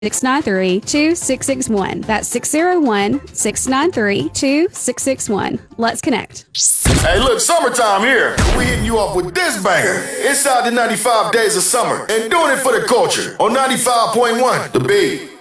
693-2661. That's 601-693-2661. Let's connect. Hey, look, summertime here. We hitting you off with this banger. Inside the 95 Days of Summer. And doing it for the culture on 95.1 The Beat.